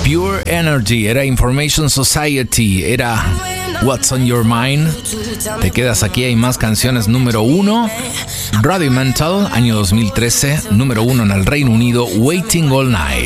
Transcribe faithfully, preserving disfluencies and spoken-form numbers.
Pure Energy, era Information Society, era What's on Your Mind. Te quedas aquí, hay más canciones. Número uno, Rudimental, año dos mil trece, número uno en el Reino Unido, Waiting All Night.